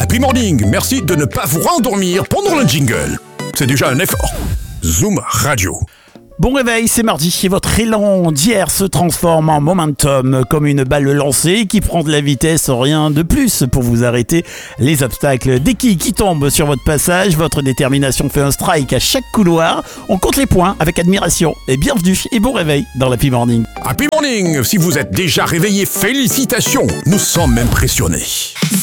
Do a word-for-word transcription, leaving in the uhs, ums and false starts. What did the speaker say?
Happy Morning, merci de ne pas vous rendormir pendant le jingle. C'est déjà un effort. Zoom Radio. Bon réveil, c'est mardi et votre élan d'hier se transforme en momentum, comme une balle lancée qui prend de la vitesse, rien de plus pour vous arrêter les obstacles. Des quilles qui tombent sur votre passage, votre détermination fait un strike à chaque couloir. On compte les points avec admiration et bienvenue et bon réveil dans l'Happy Morning. Happy Morning, si vous êtes déjà réveillé, félicitations, nous sommes impressionnés.